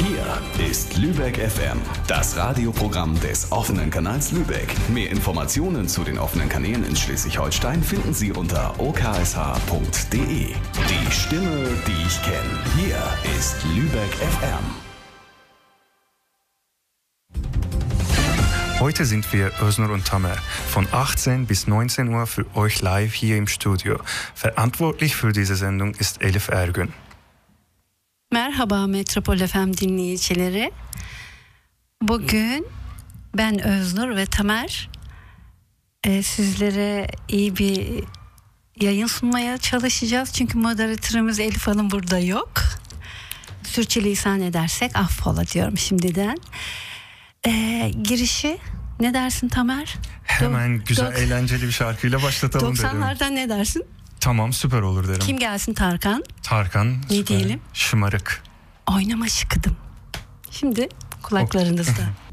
Hier ist Lübeck FM, das Radioprogramm des offenen Kanals Lübeck. Mehr Informationen zu den offenen Kanälen in Schleswig-Holstein finden Sie unter oksh.de. Die Stimme, die ich kenne. Hier ist Lübeck FM. Heute sind wir, Özgür und Tamer, von 18 bis 19 Uhr für euch live hier im Studio. Verantwortlich für diese Sendung ist Elif Ergün. Merhaba Metropol FM dinleyicileri. Bugün ben Özgür ve Tamer sizlere iyi bir yayın sunmaya çalışacağız. Çünkü moderatörümüz Elif Hanım burada yok. Sürçülisan edersek affola diyorum şimdiden. Girişi ne dersin Tamer? Hemen güzel eğlenceli bir şarkıyla başlatalım dedim. 90'lardan ne dersin? Tamam, süper olur derim. Kim gelsin Tarkan? Tarkan. Ne diyelim? Şımarık. Oynama şıkıdım. Şimdi kulaklarınızda.